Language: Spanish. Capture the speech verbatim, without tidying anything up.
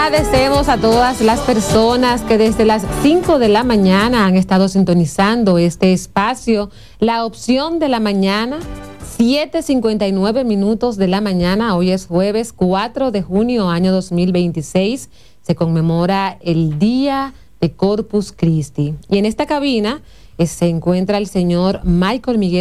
Agradecemos a todas las personas que desde las cinco de la mañana han estado sintonizando este espacio, la opción de la mañana, siete cincuenta y nueve minutos de la mañana. Hoy es jueves cuatro de junio, año dos mil veintiséis. Se conmemora el Día de Corpus Christi. Y en esta cabina eh, se encuentra el señor Michael Miguel